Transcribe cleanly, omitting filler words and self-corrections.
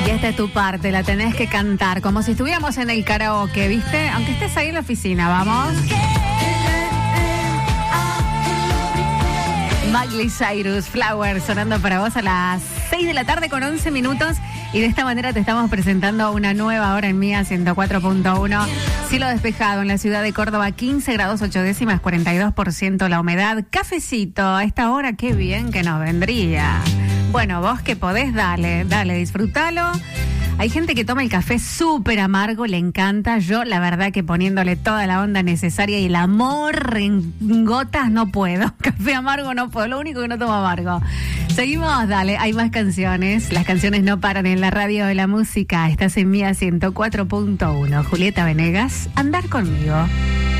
Y esta es tu parte, la tenés que cantar como si estuviéramos en el karaoke, ¿viste? Aunque estés ahí en la oficina, vamos. Miley Cyrus, Flowers, sonando para vos a las 6 de la tarde con 11 minutos. Y de esta manera te estamos presentando una nueva hora en Mía 104.1. Cielo despejado en la ciudad de Córdoba, 15 grados 8 décimas, 42% la humedad. Cafecito, a esta hora qué bien que nos vendría. Bueno, vos que podés, dale, disfrútalo. Hay gente que toma el café súper amargo, le encanta. Yo, la verdad, que poniéndole toda la onda necesaria y el amor en gotas no puedo. Café amargo no puedo, lo único que no tomo amargo. Seguimos, dale, hay más canciones. Las canciones no paran en la radio de la música. Estás en Mía 104.1. Julieta Venegas, andar conmigo.